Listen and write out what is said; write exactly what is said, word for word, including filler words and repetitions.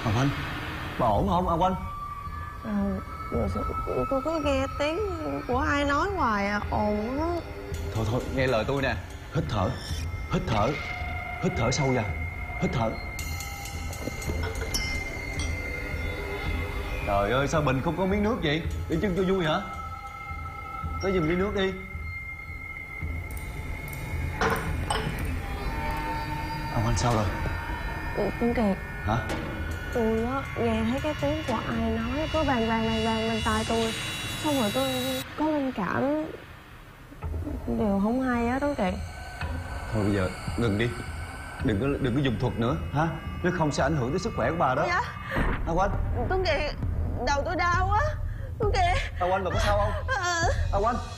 Ông Anh, bà ổn không ông Anh? À, tôi cứ nghe tiếng của ai nói hoài à, ồn á. Thôi thôi, nghe lời tôi nè. Hít thở, hít thở, hít thở sâu vào, hít thở. Trời ơi, sao Bình không có miếng nước vậy? Đi chân cho vui hả? Tới giùm ly nước đi. Ông Anh sao rồi? Tuấn Kiệt. Hả? Tôi á nghe thấy cái tiếng của ai nói cứ vang vang vang vang bên tai tôi, xong rồi tôi có linh cảm điều không hay á Tuấn Kiệt. Thôi bây giờ ngừng đi, đừng có đừng có dùng thuật nữa hả? Nếu không sẽ ảnh hưởng tới sức khỏe của bà đó. Dạ. Ông Anh. Tuấn Kiệt, đầu tôi đau quá. Tuấn Kiệt. Ông Anh, bà có sao không? À. Ông Anh.